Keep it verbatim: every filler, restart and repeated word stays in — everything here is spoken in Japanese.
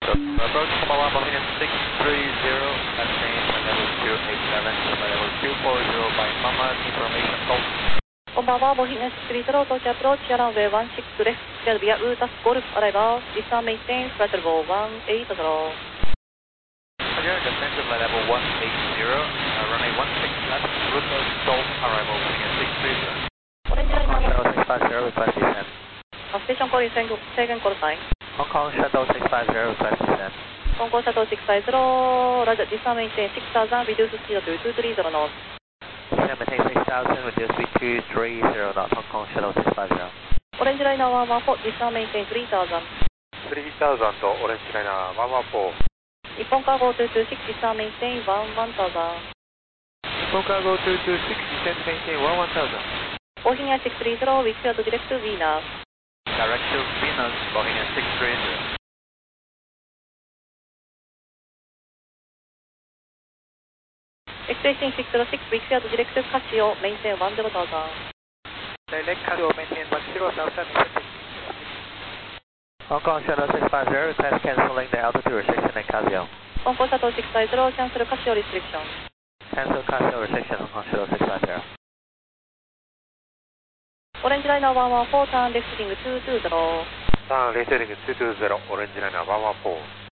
Approach Kumawa, Mohinus six three zero, maintain level two eight seven, level two four zero by Mama, information call. こんばんは、モヒネススリーゼロ、東京アプローチ、アランウェイワンシックスです。シェルビア、ウータスゴルフ、アライバー、ディスターメイテイン、スプライトルボーワンエイトゼロ。 Roger, descend to level one eight zero, uh, runway one six left, route of Seoul, arrival Mohinus six three zero. オレンジライナー Shuttle six five zero, request descent. は、ステーションコール制限コールサイン。 Hong Kong Shuttle six five zero, request descent. 香港シャトルシックスファイブゼロ、ラジャ、ディスターメイテインシックスサウザン、リデューススピードというツースリーゼロの。 Maintain six thousand, reduce speed two three zero knots, Hong Kong Shuttle six five zero. オレンジライナーワンワンフォー、ディスターメイテインスリーサウザン。 スリーサウザンとオレンジライナーワンワンフォー。 日本カーゴツーツーシックス、ディスターメイテインワンワンサウザン。 日本カーゴツーツーシックス、ディセントメイテインワンワンサウザン。 ボヒニアシックススリーゼロ、ウィックフィアードディレクトヴィーナス。 Direct to Venus, Bohemia six three zero. エクスエイティーンシックスゼロシックス、ウィックフィアードディレクトカシオ、メインテインワンゼロサウザン。 Direct Casio maintain one zero thousand. Hong Kong Shuttle six five zero, request cancelling the altitude restriction at Casio. 香港シャトルシックスファイブゼロ、キャンセルカシオリストリクション。 Cancel Casio restriction, Hong Kong Shuttle six five zero. オレンジライナーワンワンフォー、ターンレフティングツーツーゼロ。 ターンレフティングツーツーゼロ、オレンジライナーワンワンフォー。